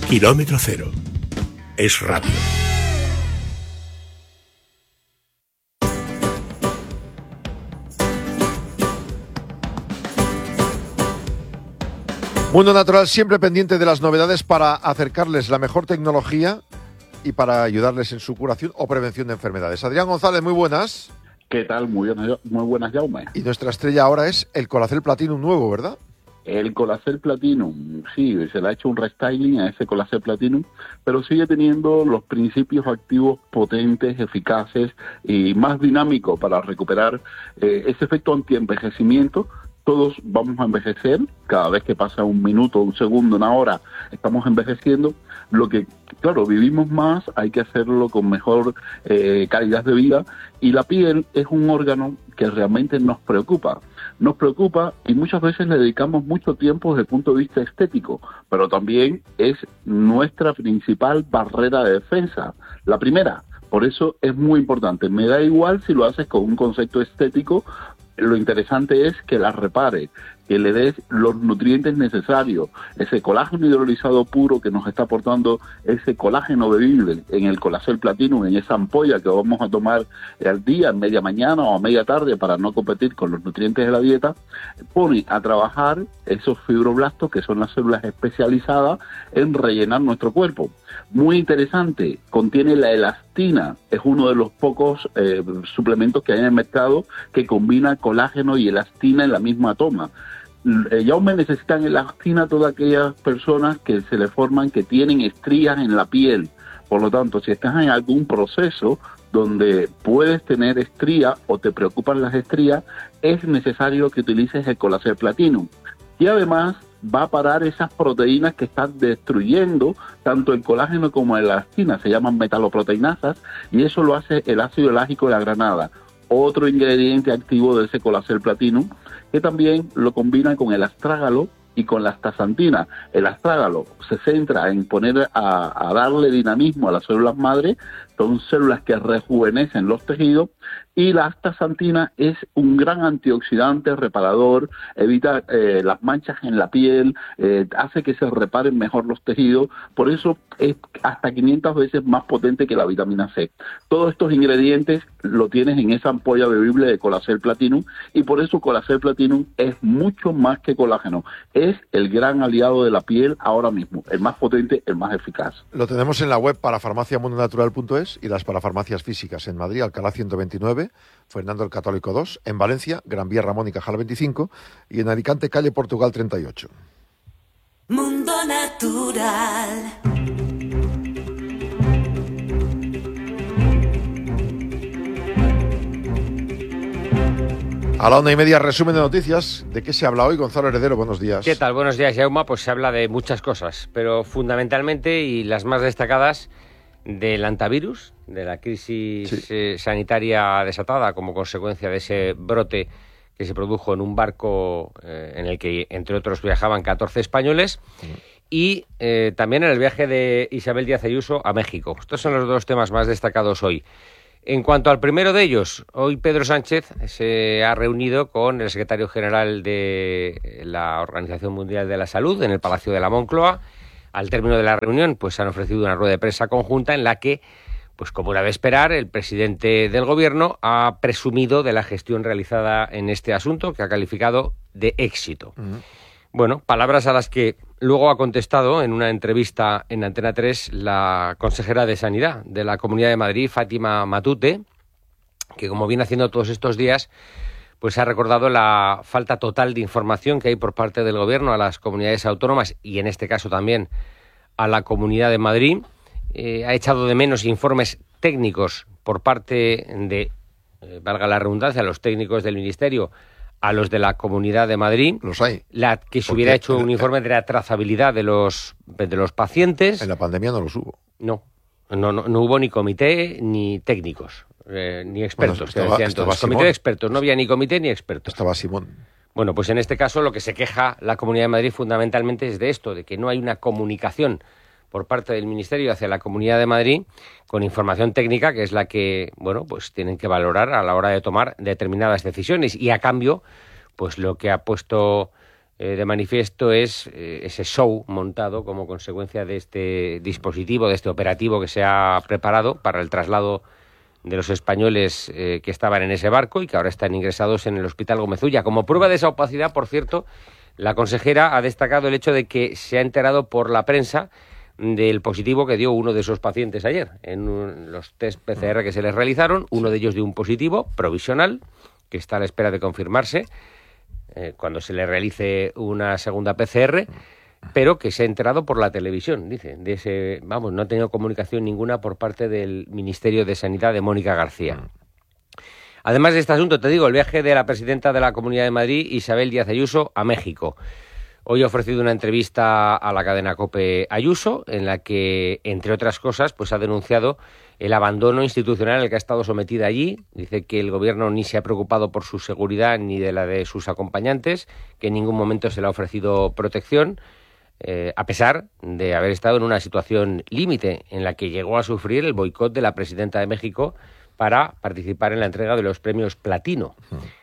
Kilómetro Cero. Es radio. Mundo Natural siempre pendiente de las novedades para acercarles la mejor tecnología y para ayudarles en su curación o prevención de enfermedades. Adrián González, muy buenas. ¿Qué tal? Muy buenas, Jaume. Y nuestra estrella ahora es el Colacel Platinum nuevo, ¿verdad? El Colacel Platinum, sí, se le ha hecho un restyling a ese Colacel Platinum, pero sigue teniendo los principios activos potentes, eficaces y más dinámicos para recuperar ese efecto antienvejecimiento. Todos vamos a envejecer, cada vez que pasa un minuto, un segundo, una hora, estamos envejeciendo. Lo que, claro, vivimos más, hay que hacerlo con mejor calidad de vida, y la piel es un órgano que realmente nos preocupa y muchas veces le dedicamos mucho tiempo desde el punto de vista estético, pero también es nuestra principal barrera de defensa, la primera. Por eso es muy importante. Me da igual si lo haces con un concepto estético. Lo interesante es que la repare, que le des los nutrientes necesarios, ese colágeno hidrolizado puro que nos está aportando ese colágeno bebible en el Colacel Platinum, en esa ampolla que vamos a tomar al día, media mañana o a media tarde para no competir con los nutrientes de la dieta. Pone a trabajar esos fibroblastos, que son las células especializadas en rellenar nuestro cuerpo. Muy interesante, contiene la elastina, es uno de los pocos suplementos que hay en el mercado que combina colágeno y elastina en la misma toma. Ya aún necesitan elastina todas aquellas personas que se le forman, que tienen estrías en la piel. Por lo tanto, si estás en algún proceso donde puedes tener estría o te preocupan las estrías, es necesario que utilices el Colacel Platinum. Y además va a parar esas proteínas que están destruyendo tanto el colágeno como la elastina, se llaman metaloproteinasas, y eso lo hace el ácido elágico de la granada, otro ingrediente activo de ese Colacel Platinum, que también lo combina con el astrágalo y con la astaxantina. El astrágalo se centra en poner a darle dinamismo a las células madre, son células que rejuvenecen los tejidos, y la astaxantina es un gran antioxidante reparador, evita las manchas en la piel, hace que se reparen mejor los tejidos, por eso es hasta 500 veces más potente que la vitamina C. Todos estos ingredientes lo tienes en esa ampolla bebible de Colacel Platinum, y por eso Colacel Platinum es mucho más que colágeno, es el gran aliado de la piel ahora mismo, el más potente, el más eficaz. Lo tenemos en la web para farmaciamundonatural.es y las para farmacias físicas en Madrid, Alcalá 129, Fernando el Católico 2, en Valencia, Gran Vía Ramón y Cajal 25, y en Alicante, calle Portugal 38. Mundo Natural. A la 1:30, resumen de noticias. ¿De qué se habla hoy? Gonzalo Heredero, buenos días. ¿Qué tal? Buenos días, Jaume. Pues se habla de muchas cosas, pero fundamentalmente, y las más destacadas, del antivirus, de la crisis sanitaria desatada como consecuencia de ese brote que se produjo en un barco en el que, entre otros, viajaban 14 españoles, y también en el viaje de Isabel Díaz Ayuso a México. Estos son los dos temas más destacados hoy. En cuanto al primero de ellos, hoy Pedro Sánchez se ha reunido con el secretario general de la Organización Mundial de la Salud en el Palacio de la Moncloa. Al término de la reunión, pues han ofrecido una rueda de prensa conjunta en la que, pues como era de esperar, el presidente del gobierno ha presumido de la gestión realizada en este asunto, que ha calificado de éxito. Bueno, palabras a las que luego ha contestado en una entrevista en Antena 3 la consejera de Sanidad de la Comunidad de Madrid, Fátima Matute, que, como viene haciendo todos estos días, pues ha recordado la falta total de información que hay por parte del gobierno a las comunidades autónomas y, en este caso, también a la Comunidad de Madrid. Ha echado de menos informes técnicos por parte de, valga la redundancia, los técnicos del Ministerio a los de la Comunidad de Madrid. Los hay. Que se hubiera hecho un informe de la trazabilidad de los pacientes. En la pandemia no los hubo. No hubo ni comité ni técnicos. Ni expertos, bueno, estaba comité de expertos, no había ni comité ni expertos. Estaba Simón. Bueno, pues en este caso lo que se queja la Comunidad de Madrid fundamentalmente es de esto, de que no hay una comunicación por parte del Ministerio hacia la Comunidad de Madrid con información técnica, que es la que, bueno, pues tienen que valorar a la hora de tomar determinadas decisiones. Y a cambio, pues lo que ha puesto de manifiesto es ese show montado como consecuencia de este dispositivo, de este operativo que se ha preparado para el traslado de los españoles que estaban en ese barco y que ahora están ingresados en el Hospital Gómez Ulla. Como prueba de esa opacidad, por cierto, la consejera ha destacado el hecho de que se ha enterado por la prensa del positivo que dio uno de esos pacientes ayer. En los test PCR que se les realizaron, uno de ellos dio un positivo provisional, que está a la espera de confirmarse cuando se le realice una segunda PCR, pero que se ha enterado por la televisión, dice, de ese, vamos, no ha tenido comunicación ninguna por parte del Ministerio de Sanidad de Mónica García. Además de este asunto, te digo, el viaje de la presidenta de la Comunidad de Madrid, Isabel Díaz Ayuso, a México. Hoy ha ofrecido una entrevista a la cadena COPE Ayuso, en la que, entre otras cosas, pues ha denunciado el abandono institucional al que ha estado sometida allí. Dice que el gobierno ni se ha preocupado por su seguridad ni de la de sus acompañantes, que en ningún momento se le ha ofrecido protección, a pesar de haber estado en una situación límite en la que llegó a sufrir el boicot de la presidenta de México para participar en la entrega de los premios Platino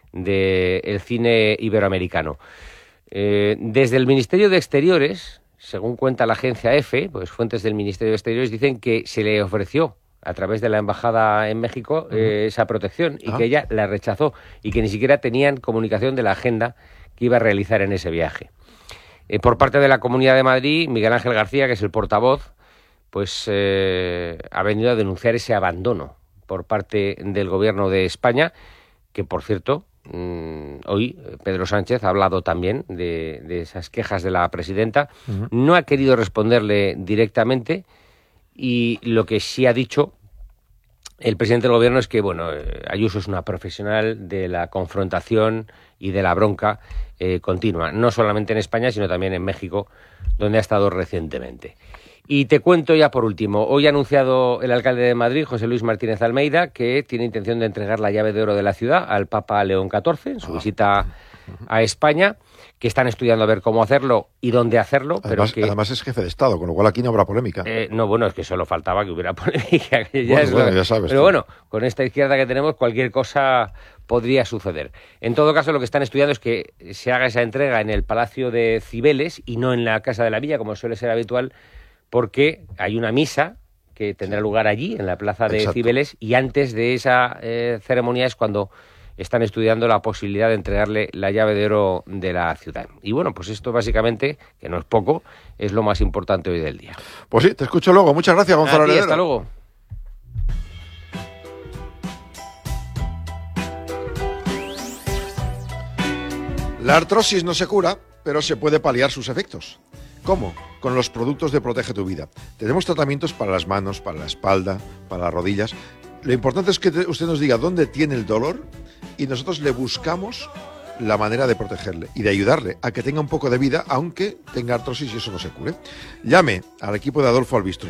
del cine iberoamericano. Desde el Ministerio de Exteriores, según cuenta la agencia EFE, pues fuentes del Ministerio de Exteriores dicen que se le ofreció a través de la embajada en México esa protección y que ella la rechazó y que ni siquiera tenían comunicación de la agenda que iba a realizar en ese viaje. Por parte de la Comunidad de Madrid, Miguel Ángel García, que es el portavoz, pues ha venido a denunciar ese abandono por parte del Gobierno de España, que por cierto, hoy Pedro Sánchez ha hablado también de esas quejas de la presidenta. No ha querido responderle directamente y lo que sí ha dicho el presidente del Gobierno es que, bueno, Ayuso es una profesional de la confrontación y de la bronca continua, no solamente en España, sino también en México, donde ha estado recientemente. Y te cuento ya por último, hoy ha anunciado el alcalde de Madrid, José Luis Martínez Almeida, que tiene intención de entregar la llave de oro de la ciudad al Papa León XIV en su visita a España, que están estudiando a ver cómo hacerlo y dónde hacerlo. Además, pero que además es jefe de Estado, con lo cual aquí no habrá polémica. No, bueno, es que solo faltaba que hubiera polémica. Que ya sabes. Pero bueno, con esta izquierda que tenemos, cualquier cosa podría suceder. En todo caso, lo que están estudiando es que se haga esa entrega en el Palacio de Cibeles y no en la Casa de la Villa, como suele ser habitual, porque hay una misa que tendrá lugar allí, en la Plaza de Cibeles, y antes de esa ceremonia es cuando están estudiando la posibilidad de entregarle la llave de oro de la ciudad. Y bueno, pues esto básicamente, que no es poco, es lo más importante hoy del día. Pues sí, te escucho luego. Muchas gracias, Gonzalo Heredero. Hasta luego. La artrosis no se cura, pero se puede paliar sus efectos. ¿Cómo? Con los productos de Protege tu Vida. Tenemos tratamientos para las manos, para la espalda, para las rodillas. Lo importante es que usted nos diga dónde tiene el dolor y nosotros le buscamos la manera de protegerle y de ayudarle a que tenga un poco de vida, aunque tenga artrosis y eso no se cure. Llame al equipo de Adolfo Albistur,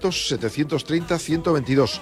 900-730-122,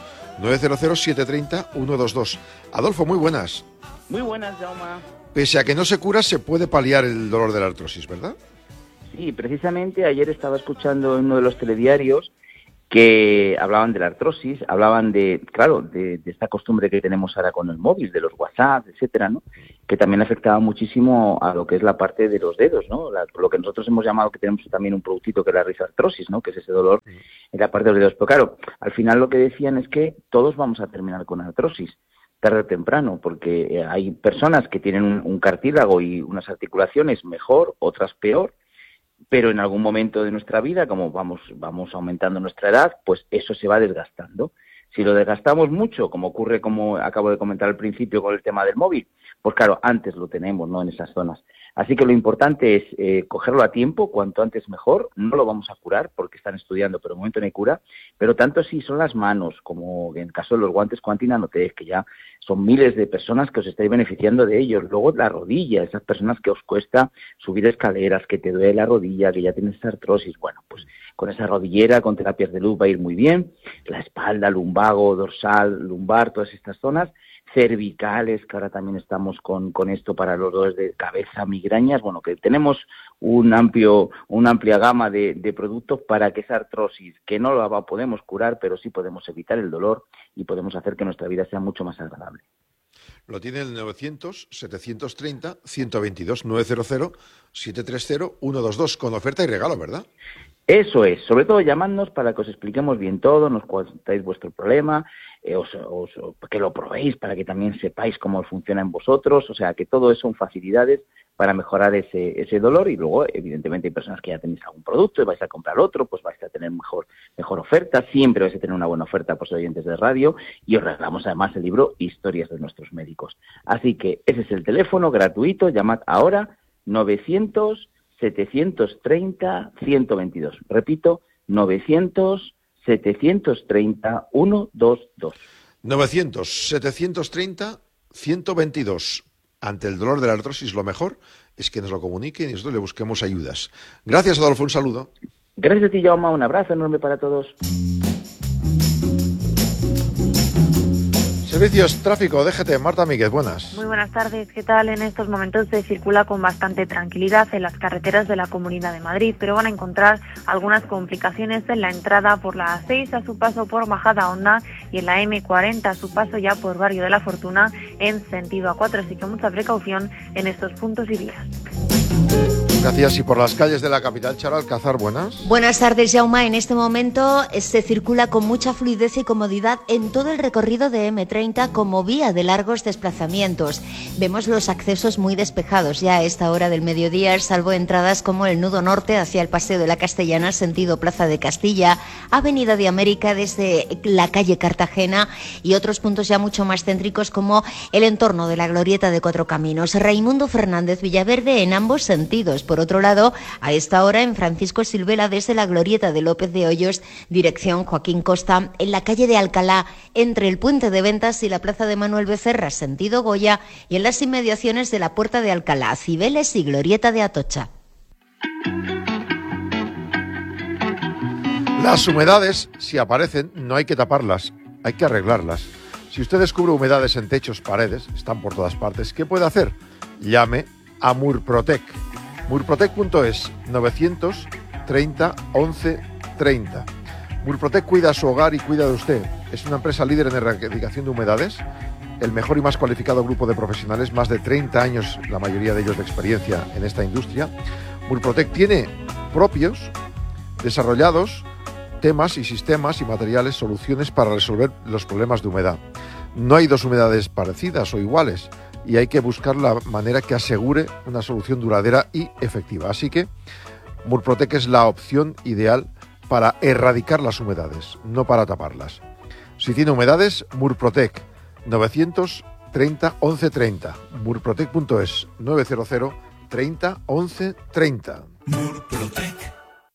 900-730-122. Adolfo, muy buenas. Muy buenas, Jaume. Pese a que no se cura, se puede paliar el dolor de la artrosis, ¿verdad? Sí, precisamente ayer estaba escuchando en uno de los telediarios que hablaban de la artrosis, hablaban de, claro, de esta costumbre que tenemos ahora con el móvil, de los WhatsApp, etcétera, ¿no? Que también afectaba muchísimo a lo que es la parte de los dedos, ¿no? Lo que nosotros hemos llamado, que tenemos también un productito que es la risartrosis, ¿no? Que es ese dolor en la parte de los dedos. Pero claro, al final lo que decían es que todos vamos a terminar con artrosis, tarde o temprano, porque hay personas que tienen un cartílago y unas articulaciones mejor, otras peor, pero en algún momento de nuestra vida, como vamos aumentando nuestra edad, pues eso se va desgastando. Si lo desgastamos mucho, como ocurre, como acabo de comentar al principio con el tema del móvil, pues claro, antes lo tenemos, ¿no?, en esas zonas. Así que lo importante es cogerlo a tiempo, cuanto antes mejor. No lo vamos a curar porque están estudiando, pero de momento no hay cura. Pero tanto si son las manos, como en el caso de los guantes Quantum Nanotech, que ya son miles de personas que os estáis beneficiando de ellos. Luego la rodilla, esas personas que os cuesta subir escaleras, que te duele la rodilla, que ya tienes artrosis. Bueno, pues con esa rodillera, con terapias de luz va a ir muy bien. La espalda, lumbago, dorsal, lumbar, todas estas zonas. Cervicales, que ahora también estamos con esto para los dolores de cabeza, migrañas, bueno, que tenemos una amplia gama de productos para que esa artrosis, que no la podemos curar, pero sí podemos evitar el dolor y podemos hacer que nuestra vida sea mucho más agradable. Lo tiene el 900-730-122, 900-730-122, con oferta y regalo, ¿verdad? Eso es, sobre todo llamadnos para que os expliquemos bien todo, nos contáis vuestro problema, que lo probéis para que también sepáis cómo funciona en vosotros, o sea, que todo eso son facilidades para mejorar ese dolor. Y luego, evidentemente, hay personas que ya tenéis algún producto y vais a comprar otro, pues vais a tener mejor oferta, siempre vais a tener una buena oferta por ser oyentes de radio, y os regalamos además el libro Historias de nuestros médicos. Así que ese es el teléfono gratuito, llamad ahora, 900-730-122. Repito, 900-730-122. 900-730-122. Ante el dolor de la artrosis, lo mejor es que nos lo comunique y nosotros le busquemos ayudas. Gracias, Adolfo, un saludo. Gracias a ti, Jaume, un abrazo enorme para todos. Servicios Tráfico, DGT, Marta Míguez, buenas. Muy buenas tardes, ¿qué tal? En estos momentos se circula con bastante tranquilidad en las carreteras de la Comunidad de Madrid, pero van a encontrar algunas complicaciones en la entrada por la A6 a su paso por Majadahonda y en la M40 a su paso ya por Barrio de la Fortuna en sentido A4, así que mucha precaución en estos puntos y vías. Gracias. Y por las calles de la capital, Charo Alcázar, buenas. Buenas tardes, Jaume. En este momento se circula con mucha fluidez y comodidad en todo el recorrido de M30 como vía de largos desplazamientos. Vemos los accesos muy despejados ya a esta hora del mediodía, salvo entradas como el nudo norte hacia el Paseo de la Castellana, sentido Plaza de Castilla, Avenida de América desde la calle Cartagena y otros puntos ya mucho más céntricos como el entorno de la Glorieta de Cuatro Caminos. Raimundo Fernández Villaverde en ambos sentidos. Por otro lado, a esta hora en Francisco Silvela desde la Glorieta de López de Hoyos, dirección Joaquín Costa, en la calle de Alcalá, entre el Puente de Ventas y la Plaza de Manuel Becerra, sentido Goya, y en las inmediaciones de la Puerta de Alcalá, Cibeles y Glorieta de Atocha. Las humedades, si aparecen, no hay que taparlas, hay que arreglarlas. Si usted descubre humedades en techos, paredes, están por todas partes, ¿qué puede hacer? Llame a Murprotec. Murprotec.es, 930 11 30. Murprotec cuida su hogar y cuida de usted. Es una empresa líder en erradicación de humedades, el mejor y más cualificado grupo de profesionales, más de 30 años, la mayoría de ellos de experiencia en esta industria. Murprotec tiene propios, desarrollados, temas y sistemas y materiales, soluciones para resolver los problemas de humedad. No hay dos humedades parecidas o iguales, y hay que buscar la manera que asegure una solución duradera y efectiva. Así que Murprotec es la opción ideal para erradicar las humedades, no para taparlas. Si tiene humedades, Murprotec, 930 11 30. Murprotec.es, 900 30 11 30. Murprotec.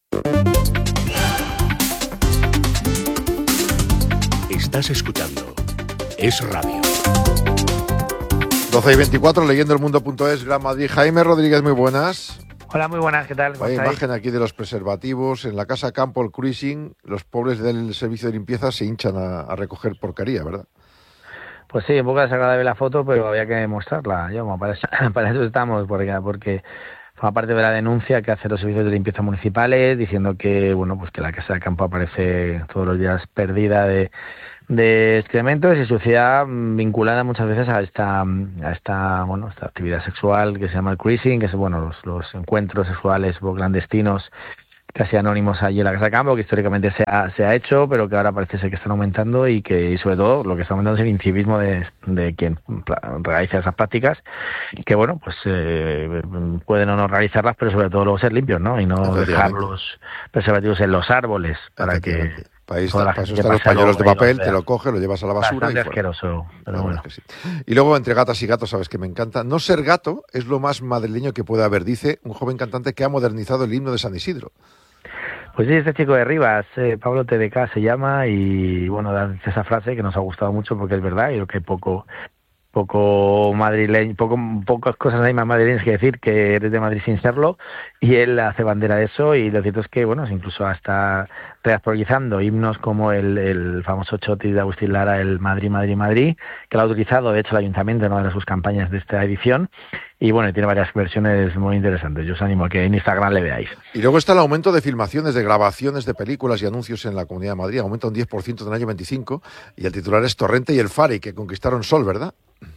Estás escuchando Es Radio. 12 y 24, leyendo elmundo.es, Gran Madrid. Jaime Rodríguez, muy buenas. Hola, muy buenas, ¿qué tal? Hay imagen aquí de los preservativos. En la casa Campo, el cruising, los pobres del servicio de limpieza se hinchan a recoger porquería, ¿verdad? Pues sí, un poco desagradable la foto, pero había que mostrarla. Para eso estamos, porque forma parte de la denuncia que hacen los servicios de limpieza municipales, diciendo que, bueno, pues que la casa de campo aparece todos los días perdida de excrementos y suciedad vinculada muchas veces a esta actividad sexual que se llama el cruising, que es, bueno, los encuentros sexuales clandestinos casi anónimos allí en la casa de campo, que históricamente se ha hecho, pero que ahora parece ser que están aumentando y sobre todo lo que está aumentando es el incivismo de quien realiza esas prácticas, que bueno, pues pueden o no realizarlas, pero sobre todo luego ser limpios, ¿no? Y no dejar los preservativos en los árboles para que... Para eso están los pañuelos de papel, te lo coges, lo llevas a la basura y fuera. Asqueroso, pero bueno. Sí. Y luego, entre gatas y gatos, sabes que me encanta. No ser gato es lo más madrileño que puede haber, dice un joven cantante que ha modernizado el himno de San Isidro. Pues sí, este chico de Rivas, Pablo TDK se llama, y bueno, dice esa frase que nos ha gustado mucho porque es verdad, y creo que poco madrileño, pocas cosas hay más madrileñas que decir que eres de Madrid sin serlo, y él hace bandera de eso, y lo cierto es que, bueno, incluso hasta reactualizando himnos como el famoso choti de Agustín Lara, el Madrid, Madrid, Madrid, que lo ha utilizado, de hecho, el Ayuntamiento en una de sus campañas de esta edición, y bueno, tiene varias versiones muy interesantes. Yo os animo a que en Instagram le veáis. Y luego está el aumento de filmaciones, de grabaciones de películas y anuncios en la Comunidad de Madrid, aumenta un 10% en el año 25, y el titular es Torrente y el Fari, que conquistaron Sol, ¿verdad?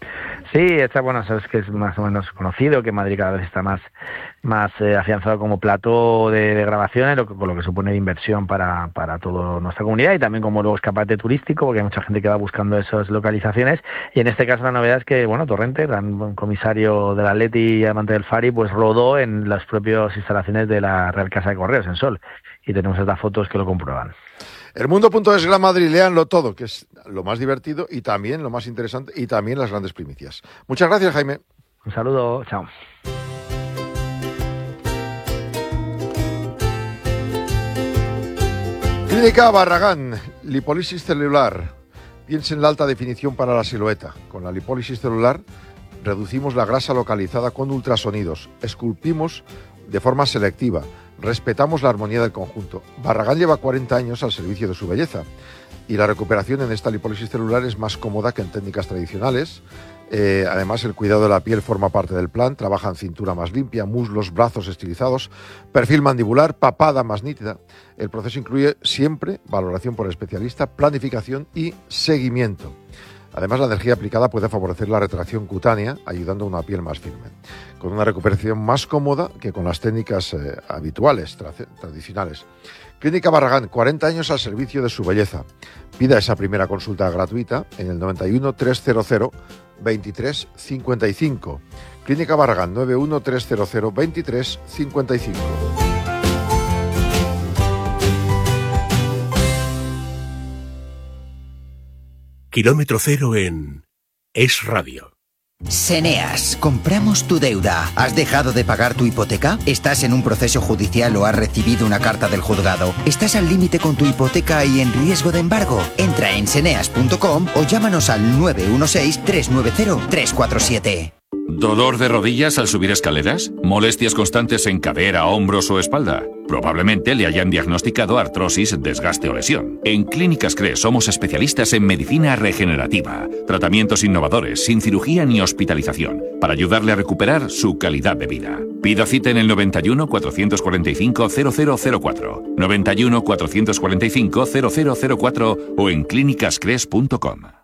Sí, bueno, sabes que es más o menos conocido, que Madrid cada vez está más afianzado como plató de grabaciones, con lo que supone de inversión para toda nuestra comunidad, y también como luego escaparate turístico, porque hay mucha gente que va buscando esas localizaciones. Y en este caso la novedad es que, bueno, Torrente, gran comisario del Atleti y amante del Fari, pues rodó en las propias instalaciones de la Real Casa de Correos, en Sol. Y tenemos estas fotos que lo comprueban. Elmundo.es Gran Madrid, léanlo todo, que es lo más divertido y también lo más interesante y también las grandes primicias. Muchas gracias, Jaime. Un saludo, chao. Clínica Barragán, lipólisis celular. Piensa en la alta definición para la silueta. Con la lipólisis celular reducimos la grasa localizada con ultrasonidos, esculpimos de forma selectiva, respetamos la armonía del conjunto. Barragán lleva 40 años al servicio de su belleza y la recuperación en esta lipólisis celular es más cómoda que en técnicas tradicionales. Además, el cuidado de la piel forma parte del plan. Trabajan cintura más limpia, muslos, brazos estilizados, perfil mandibular, papada más nítida. El proceso incluye siempre valoración por especialista, planificación y seguimiento. Además, la energía aplicada puede favorecer la retracción cutánea, ayudando a una piel más firme, con una recuperación más cómoda que con las técnicas habituales, tradicionales. Clínica Barragán, 40 años al servicio de su belleza. Pida esa primera consulta gratuita en el 91 300 23 55. Clínica Barragán, 91 300 23 55. Kilómetro cero en Es Radio. Seneas, compramos tu deuda. ¿Has dejado de pagar tu hipoteca? ¿Estás en un proceso judicial o has recibido una carta del juzgado? ¿Estás al límite con tu hipoteca y en riesgo de embargo? Entra en seneas.com o llámanos al 916-390-347. ¿Dolor de rodillas al subir escaleras? ¿Molestias constantes en cadera, hombros o espalda? Probablemente le hayan diagnosticado artrosis, desgaste o lesión. En Clínicas CRES somos especialistas en medicina regenerativa, tratamientos innovadores, sin cirugía ni hospitalización, para ayudarle a recuperar su calidad de vida. Pida cita en el 91 445 0004, 91 445 0004 o en clínicascres.com.